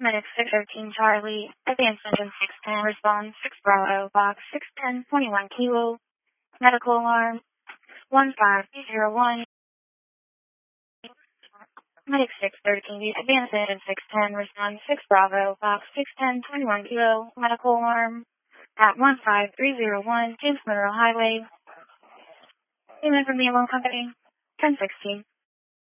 Medic 613 Charlie, Advanced Engine 610, response 6 Bravo, box 610, 21 Kilo, medical alarm 15301. Medic 613, Advanced Engine 610, response 6 Bravo, box 610, 21 Kilo, medical alarm at 15301, James Monroe Highway. Payment from the Alarm Company, 1016.